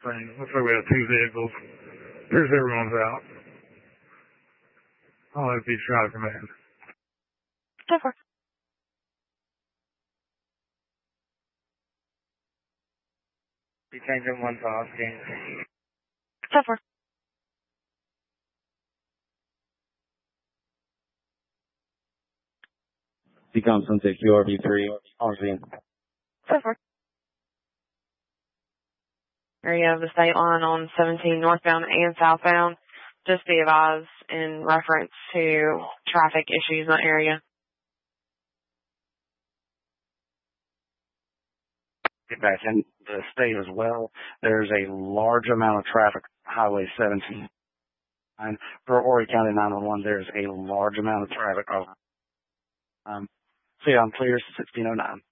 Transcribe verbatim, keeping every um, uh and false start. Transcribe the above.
thing. Looks like we have two vehicles. Here's everyone's out. I'll have Beach Traffic Command. Go for it. Beach Engine one to Austin. Go for it. Become Sunset Q R V three, Austin. Go for it. Area of the state line on seventeen northbound and southbound. Just be advised in reference to traffic issues in the area. Get back in the state as well. There's a large amount of traffic, Highway seventeen. And for Horry County nine one one, there's a large amount of traffic. Um, so yeah, I'm clear, sixteen oh nine.